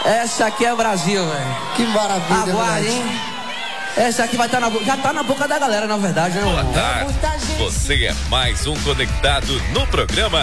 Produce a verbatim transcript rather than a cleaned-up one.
Essa aqui é Brasil, velho. Que maravilha, aguarde, hein? Essa aqui vai estar tá na já tá na boca da galera, na verdade, né? Boa tarde. Você é mais um conectado no programa